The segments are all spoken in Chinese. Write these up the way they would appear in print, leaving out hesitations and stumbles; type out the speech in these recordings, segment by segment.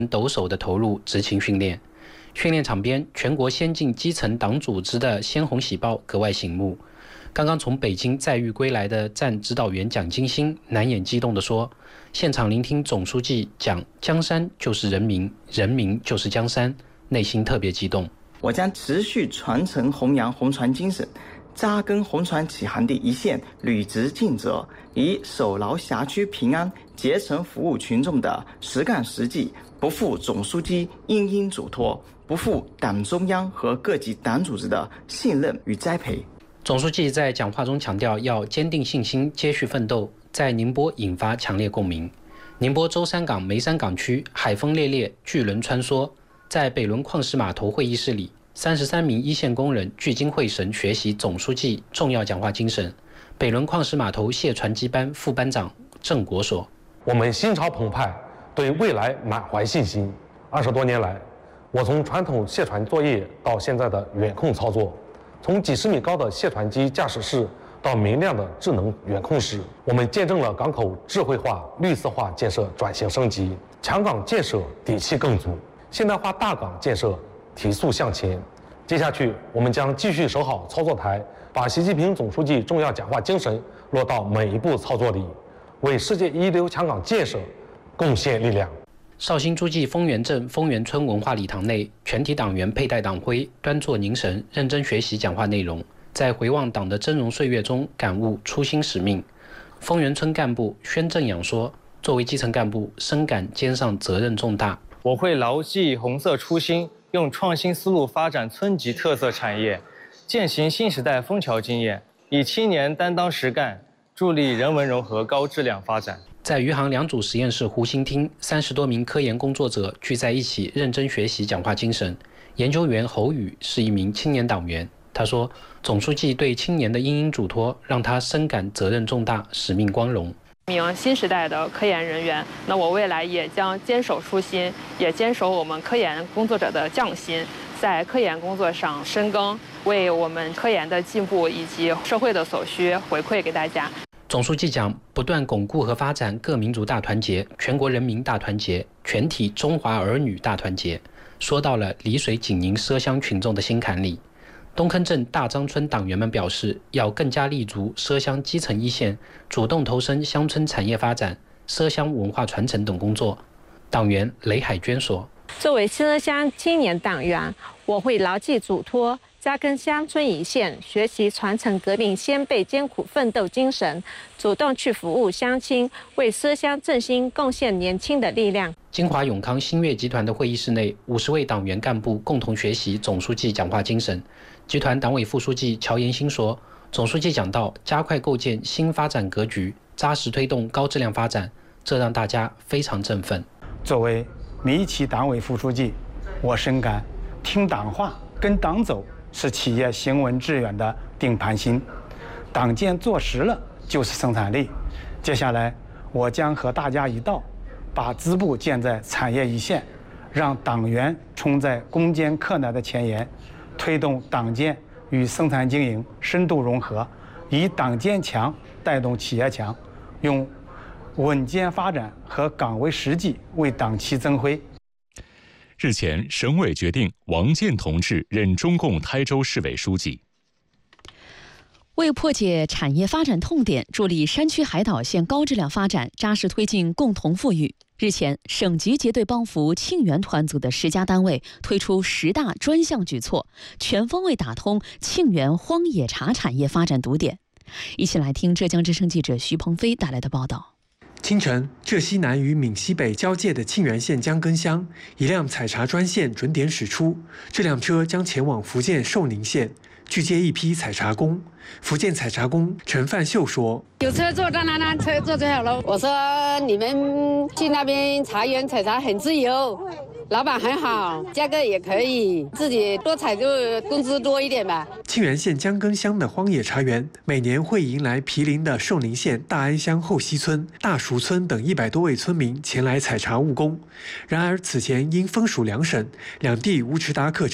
抖擞的投入执勤训练。训练场边，全国先进基层党组织的鲜红喜报格外醒目。刚刚从北京载誉归来的站指导员蒋金星难掩激动地说：“现场聆听总书记讲江山就是人民，人民就是江山，内心特别激动。 我将持续传承弘扬红船精神，扎根红船起航的一线，履职尽责，以守牢辖区平安、竭诚服务群众的实干实际，不负总书记殷殷嘱托，不负党中央和各级党组织的信任与栽培。” 总书记在讲话中强调要坚定信心，接续奋斗，在宁波引发强烈共鸣。宁波舟山港梅山港区海风烈烈，巨轮穿梭，在北仑矿石码头会议室里，33名一线工人聚精会神学习总书记重要讲话精神。北仑矿石码头卸船机班副班长郑国说：“ 我们心潮澎湃，对未来满怀信心。20多年来，我从传统卸船作业到现在的远控操作，从几十米高的卸船机驾驶室到明亮的智能远控室，我们见证了港口智慧化、绿色化建设转型升级，强港建设底气更足，现代化大港建设提速向前。接下去，我们将继续守好操作台，把习近平总书记重要讲话精神落到每一步操作里，为世界一流强港建设贡献力量。” 绍兴诸暨丰源镇丰源村文化礼堂内，全体党员佩戴党徽，端坐凝神，认真学习讲话内容，在回望党的峥嵘岁月中感悟初心使命。丰源村干部宣正阳说：“作为基层干部，深感肩上责任重大。 我会牢记红色初心，用创新思路发展村级特色产业，践行新时代枫桥经验，以青年担当实干，助力人文融合高质量发展。” 在余杭良渚实验室湖心厅，30多名科研工作者聚在一起，认真学习讲话精神。研究员侯宇是一名青年党员，他说：“总书记对青年的殷殷嘱托，让他深感责任重大，使命光荣。” 名新时代的科研人员，那我未来也将坚守初心，也坚守我们科研工作者的匠心，在科研工作上深耕，为我们科研的进步以及社会的所需回馈给大家。 总书记讲，不断巩固和发展各民族大团结、全国人民大团结、全体中华儿女大团结，说到了丽水紧宁畲乡群众的心坎里。东坑镇大张村党员们表示，要更加立足畲乡基层一线，主动投身乡村产业发展、畲乡文化传承等工作。党员雷海娟说：“ 作为畲乡青年党员，我会牢记嘱托，扎根乡村一线，学习传承革命先辈艰苦奋斗精神，主动去服务乡亲，为畲乡振兴贡献年轻的力量。” 金华永康新月集团的会议室内，50位党员干部共同学习总书记讲话精神。集团党委副书记乔延新说：“总书记讲到加快构建新发展格局，扎实推动高质量发展，这让大家非常振奋。” 作为民企党委副书记，我深感听党话、跟党走是企业行稳致远的定盘心，党建做实了就是生产力。接下来，我将和大家一道，把支部建在产业一线，让党员冲在攻坚克难的前沿，推动党建与生产经营深度融合，以党建强带动企业强，用稳健发展和岗位实际为党旗增辉。 日前，省委决定王健同志任中共台州市委书记。 为破解产业发展痛点，助力山区海岛县高质量发展，扎实推进共同富裕。日前，省级结对帮扶庆元团组的10家单位推出10大专项举措，全方位打通庆元荒野茶产业发展堵点。一起来听浙江之声记者徐鹏飞带来的报道。 清晨，浙西南与闽西北交界的庆元县江根乡，一辆采茶专线准点驶出，这辆车将前往福建寿宁县，去接一批采茶工。福建采茶工陈范秀说：“ 有车坐，当然车坐最好了。我说你们去那边茶园采茶很自由，老板很好，价格也可以，自己多采就工资多一点吧。” 庆元县江根乡的荒野茶园每年会迎来毗邻的寿宁县大安乡后溪村、大熟村等100多位村民前来采茶务工。然而此前因分属两省，两地无直达客车，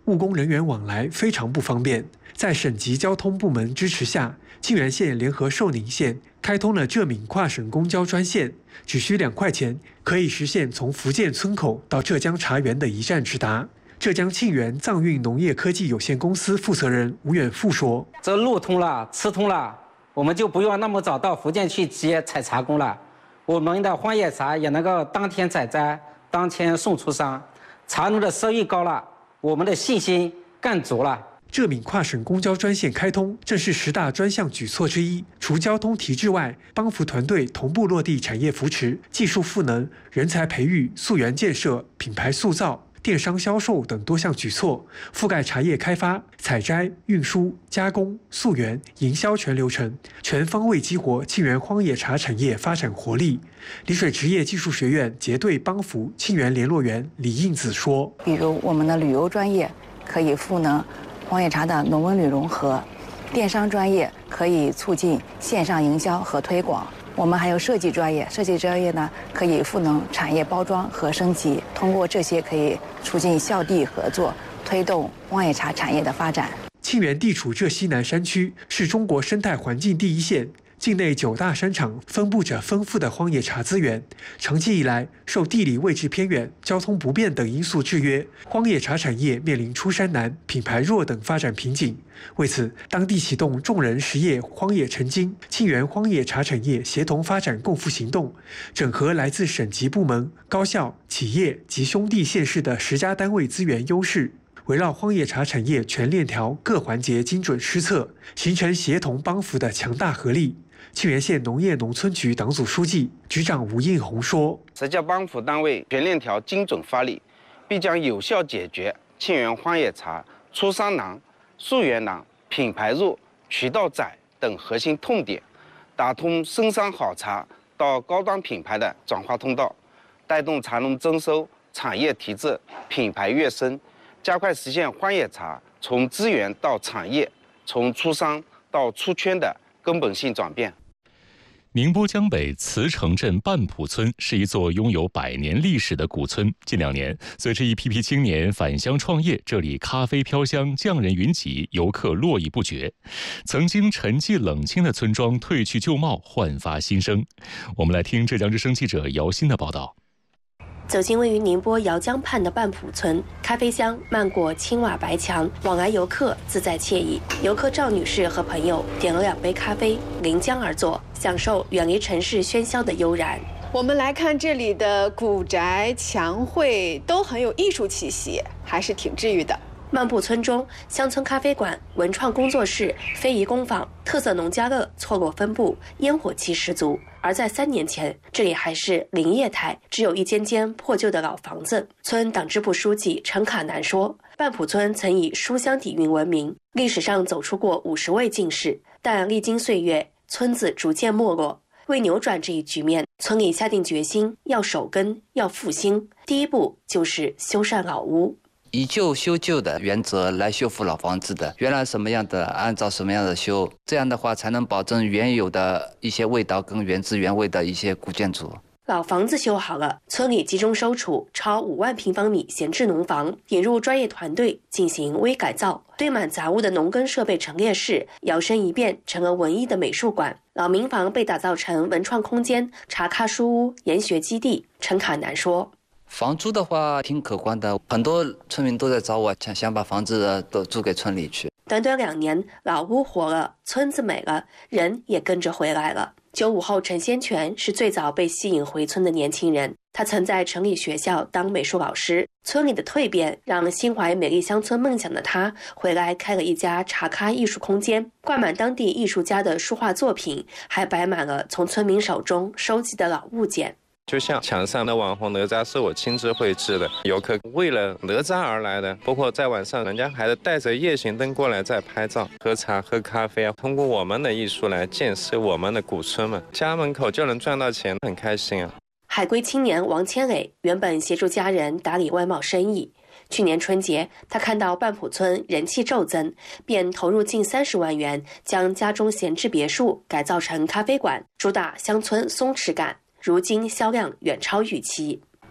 务工人员往来非常不方便。在省级交通部门支持下，沁源县联合寿宁县开通了浙闽跨省公交专线，只需2块钱，可以实现从福建村口到浙江茶园的一站直达。浙江沁源藏运农业科技有限公司负责人吴远富说：“ 这路通了，吃通了，我们就不用那么早到福建去接采茶工了。我们的荒野茶也能够当天采摘，当天送出商，茶农的收益高了，我们的信心更足了。” 浙闽跨省公交专线开通，正是10大专项举措之一。除交通提质外，帮扶团队同步落地产业扶持、技术赋能、人才培育、溯源建设、品牌塑造、电商销售等多项举措，覆盖茶叶开发、采摘、运输、加工、溯源、营销全流程，全方位激活沁源荒野茶产业发展活力。丽水职业技术学院结对帮扶沁源联络员李应子说：“ 比如我们的旅游专业可以赋能荒野茶的农文旅融合，电商专业可以促进线上营销和推广。我们还有设计专业，设计专业呢可以赋能产业包装和升级。通过这些可以促进校地合作，推动荒野茶产业的发展。” 沁源地处浙西南山区，是中国生态环境第一线。境内9大山场分布着丰富的荒野茶资源，长期以来受地理位置偏远、交通不便等因素制约，荒野茶产业面临出山难、品牌弱等发展瓶颈。为此，当地启动众人实业荒野成精、沁源荒野茶产业协同发展共赴行动，整合来自省级部门、高校、企业及兄弟县市的10家单位资源优势，围绕荒野茶产业全链条各环节精准施策，形成协同帮扶的强大合力。沁源县农业农村局党组书记、局长吴应红说 ：“10家帮扶单位全链条精准发力，必将有效解决沁源荒野茶出商难、溯源难、品牌弱、渠道窄等核心痛点，打通深山好茶到高端品牌的转化通道，带动茶农增收、产业提质、品牌跃升，加快实现荒野茶从资源到产业、从出商到出圈的根本性转变。” 宁波江北慈城镇半浦村是一座拥有100年历史的古村。近2年，随着一批批青年返乡创业，这里咖啡飘香，匠人云集，游客络绎不绝。曾经沉寂冷清的村庄褪去旧貌，焕发新生。我们来听浙江之声记者姚鑫的报道。 走进位于宁波姚江畔的半浦村，咖啡香漫过青瓦白墙，往来游客自在惬意。游客赵女士和朋友点了2杯咖啡，临江而坐，享受远离城市喧嚣的悠然。 我们来看这里的古宅、墙绘都很有艺术气息，还是挺治愈的。 漫步村中，乡村咖啡馆、文创工作室、非遗工坊、特色农家乐错落分布，烟火气十足。而在3年前，这里还是林业态，只有一间间破旧的老房子。村党支部书记陈卡南说，半浦村曾以书香底蕴闻名，历史上走出过50位进士，但历经岁月，村子逐渐没落。为扭转这一局面，村里下定决心要守根，要复兴。第一步就是修缮老屋。 以旧修旧的原则来修复老房子的，原来什么样的按照什么样的修，这样的话才能保证原有的一些味道跟原汁原味的一些古建筑。 老房子修好了，村里集中收储超5万平方米闲置农房，引入专业团队进行微改造，堆满杂物的农耕设备陈列室摇身一变成了文艺的美术馆，老民房被打造成文创空间、茶咖书屋、研学基地。陈卡南说， 房租的话挺可观的，很多村民都在找我，想把房子都租给村里去。 短短2年，老屋活了，村子美了，人也跟着回来了。95后陈先全是最早被吸引回村的年轻人，他曾在城里学校当美术老师。村里的蜕变让心怀美丽乡村梦想的他回来开了一家茶咖艺术空间，挂满当地艺术家的书画作品，还摆满了从村民手中收集的老物件。 就像墙上的网红哪吒是我亲自绘制的，游客为了哪吒而来的，包括在晚上人家还带着夜行灯过来再拍照、喝茶、喝咖啡啊。通过我们的艺术来建设我们的古村嘛，家门口就能赚到钱，很开心啊。 海归青年王千磊原本协助家人打理外贸生意，去年春节他看到半浦村人气骤增，便投入近30万元，将家中闲置别墅改造成咖啡馆，主打乡村松弛感。如今销量远超预期。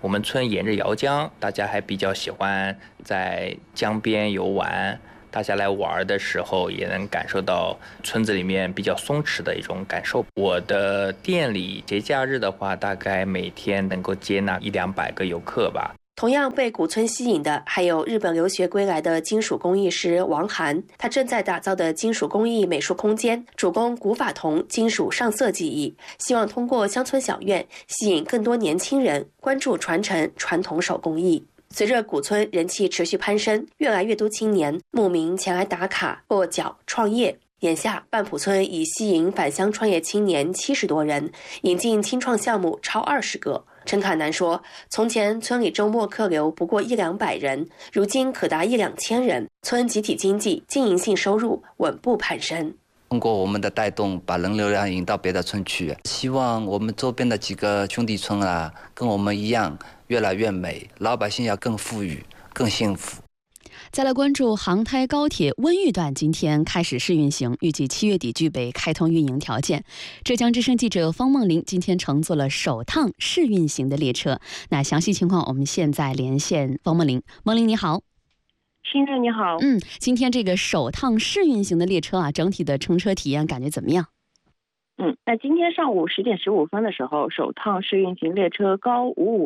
我们村沿着姚江，大家还比较喜欢在江边游玩。大家来玩的时候，也能感受到村子里面比较松弛的一种感受。我的店里节假日的话，大概每天能够接纳100-200个游客吧。 同样被古村吸引的还有日本留学归来的金属工艺师王涵，他正在打造的金属工艺美术空间主攻古法铜金属上色技艺，希望通过乡村小院吸引更多年轻人关注传承传统手工艺。随着古村人气持续攀升，越来越多青年慕名前来打卡落脚创业。眼下半浦村已吸引返乡创业青年70多人，引进青创项目超20个。陈凯南说，从前村里周末客流不过100-200人，如今可达100-2000人，村集体经济经营性收入稳步攀升。 通过我们的带动，把人流量引到别的村去，希望我们周边的几个兄弟村啊，跟我们一样越来越美，老百姓要更富裕、更幸福。 再来关注杭台高铁温榆段，今天开始试运行，预计7月底具备开通运营条件。浙江之声记者方梦玲今天乘坐了首趟试运行的列车。那详细情况，我们现在连线方梦玲。梦玲你好。 新月你好。 今天这个首趟试运行的列车啊，整体的乘车体验感觉怎么样？ 那今天上午10点15分的时候，首趟试运行列车高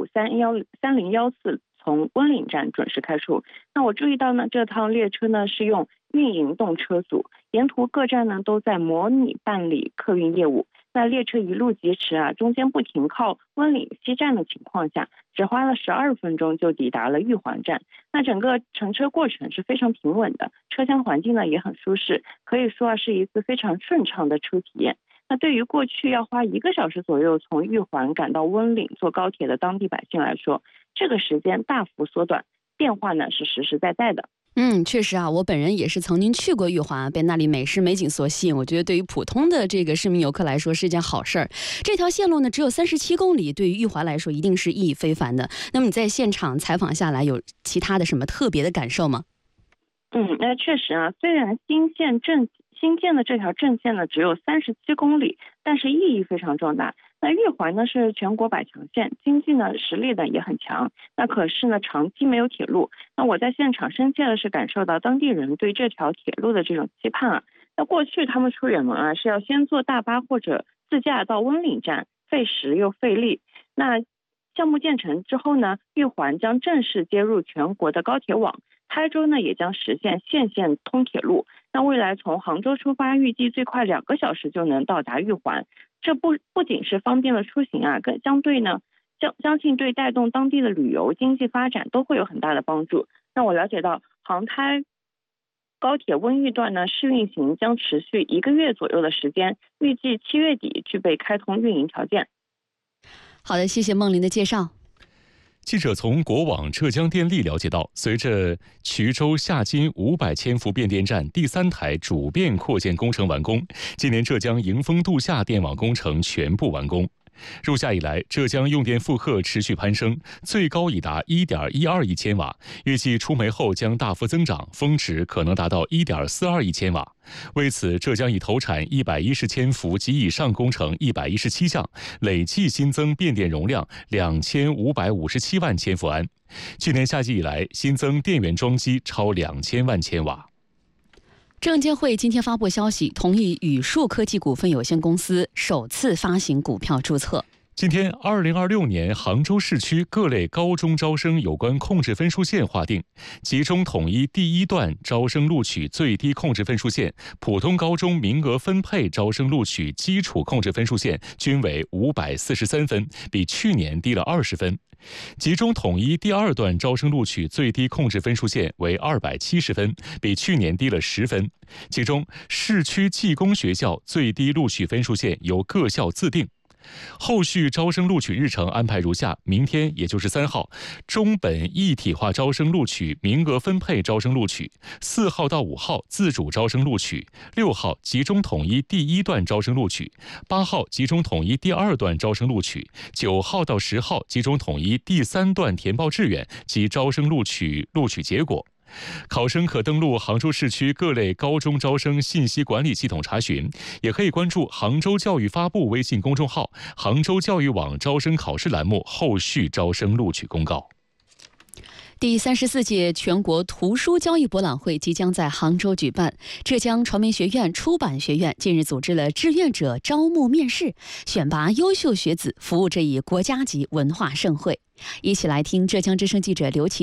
553014从温岭站准时开出。那我注意到呢，这趟列车呢是用运营动车组，沿途各站呢都在模拟办理客运业务。那列车一路疾驰啊，中间不停靠温岭西站的情况下，只花了12分钟就抵达了玉环站。那整个乘车过程是非常平稳的，车厢环境呢也很舒适，可以说是一次非常顺畅的车体验。那对于过去要花1个小时左右从玉环赶到温岭坐高铁的当地百姓来说，这个时间大幅缩短，变化呢是实实在在的。 确实啊，我本人也是曾经去过玉环，被那里美食美景所吸引。我觉得对于普通的这个市民游客来说是一件好事儿。这条线路呢只有37公里，对于玉环来说一定是意义非凡的。那么你在现场采访下来，有其他的什么特别的感受吗？ 那确实啊，虽然新建的这条正线呢只有37公里，但是意义非常重大。那玉环呢是全国100强县，经济呢实力呢也很强。那可是呢长期没有铁路。那我在现场深切的是感受到当地人对这条铁路的这种期盼啊。那过去他们出远门啊是要先坐大巴或者自驾到温岭站，费时又费力。那项目建成之后呢，玉环将正式接入全国的高铁网，台州呢也将实现县县通铁路。那未来从杭州出发，预计最快2个小时就能到达玉环。这不仅是方便了出行啊，相信对带动当地的旅游经济发展都会有很大的帮助。那我了解到，杭台高铁温榆段呢试运行将持续1个月左右的时间，预计7月底具备开通运营条件。 好的，谢谢梦玲的介绍。 记者从国网浙江电力了解到，随着衢州下金500千伏变电站第3台主变扩建工程完工，今年浙江迎峰度夏电网工程全部完工。入夏以来，浙江用电负荷持续攀升，最高已达1.12亿千瓦，预计出煤后将大幅增长，峰值可能达到1.42亿千瓦。为此，浙江已投产110千伏及以上工程117项，累计新增变电容量2557万千伏安。去年夏季以来，新增电源装机超2000万千瓦。 证监会今天发布消息，同意宇树科技股份有限公司首次发行股票注册。 今天，2026年杭州市区各类高中招生有关控制分数线划定，集中统一第1段招生录取最低控制分数线，普通高中名额分配招生录取基础控制分数线均为543分，比去年低了20分。集中统一第2段招生录取最低控制分数线为270分，比去年低了10分。其中，市区技工学校最低录取分数线由各校自定。后续招生录取日程安排如下：明天也就是3号，中本一体化招生录取名额分配招生录取；4号到5号自主招生录取；6号集中统一第1段招生录取；8号集中统一第2段招生录取；9号到10号集中统一第3段填报志愿及招生录取结果。 考生可登录杭州市区各类高中招生信息管理系统查询，也可以关注杭州教育发布微信公众号、杭州教育网招生考试栏目后续招生录取公告。 第34届全国图书交易博览会即将在杭州举办。浙江传媒学院出版学院近日组织了志愿者招募面试，选拔优秀学子，服务这一国家级文化盛会。一起来听浙江之声记者刘琦